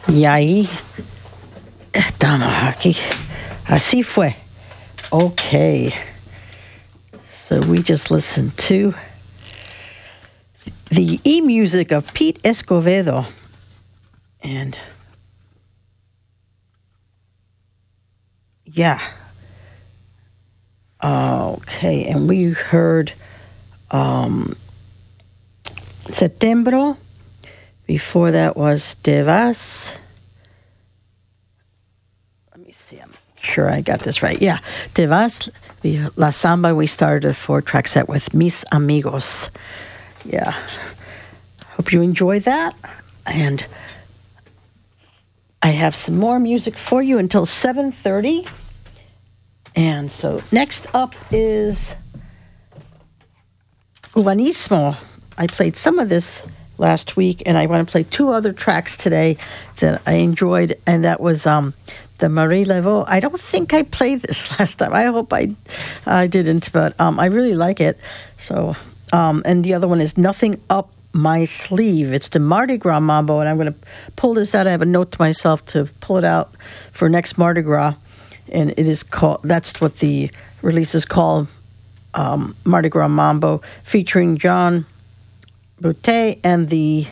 Y ahí estamos aquí. Así fue. Okay. So we just listened to the e-music of Pete Escovedo. And yeah. Okay, and we heard Setembro. Before that was Te Vas. Let me see, I'm sure I got this right. Yeah, Te Vas, La Samba. We started a 4-track set with Mis Amigos. Yeah. Hope you enjoyed that. And I have some more music for you until 7:30. And so next up is Cubanismo. I played some of this last week, and I want to play 2 other tracks today that I enjoyed, and that was the Marie Laveau. I don't think I played this last time. I hope I didn't, but I really like it. So, and the other one is Nothing Up My Sleeve. It's the Mardi Gras Mambo, and I'm going to pull this out. I have a note to myself to pull it out for next Mardi Gras, and it is called, that's what the release is called, Mardi Gras Mambo, featuring John Boutte and the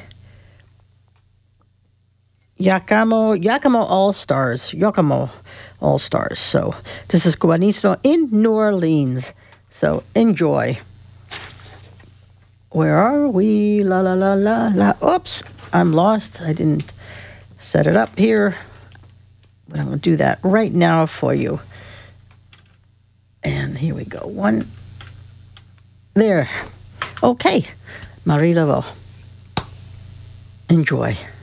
Yakamo All-Stars. Yakamo All-Stars. So this is Cubanismo in New Orleans. So enjoy. Where are we? La la la la la. Oops, I'm lost. I didn't set it up here. But I'm going to do that right now for you. And here we go. One. There. Okay. Marie Laveau. Enjoy.